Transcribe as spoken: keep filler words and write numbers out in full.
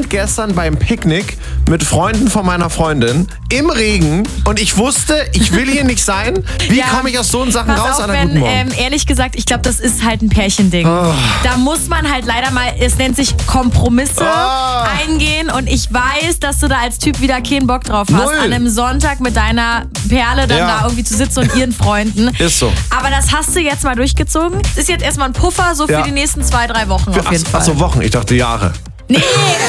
stand gestern beim Picknick mit Freunden von meiner Freundin im Regen und ich wusste, ich will hier nicht sein. Wie Ja, komme ich aus so Sachen pass raus auf, an einer wenn, guten Morgen? ähm, ehrlich gesagt, ich glaube, das ist halt ein Pärchending. Oh. Da muss man halt leider mal, es nennt sich Kompromisse Oh. eingehen und ich weiß, dass du da als Typ wieder keinen Bock drauf hast, Null. an einem Sonntag mit deiner Perle dann Ja. da irgendwie zu sitzen und ihren Freunden. Ist so. Aber das hast du jetzt mal durchgezogen. Ist jetzt erstmal ein Puffer so für Ja. die nächsten zwei, drei Wochen auf jeden Ach, Fall. ach so, Wochen. Ich dachte Jahre. Nee,